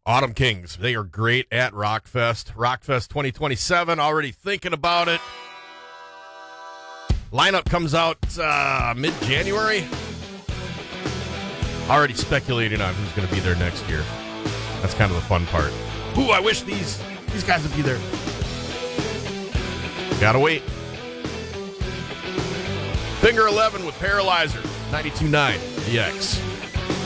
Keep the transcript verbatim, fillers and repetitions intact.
Autumn Kings, they are great at Rockfest. Rockfest twenty twenty-seven, already thinking about it. Lineup comes out uh, mid-January. Already speculating on who's going to be there next year. That's kind of the fun part. Ooh, I wish these, these guys would be there. Gotta wait. Finger eleven with Paralyzer, ninety-two point nine, the X.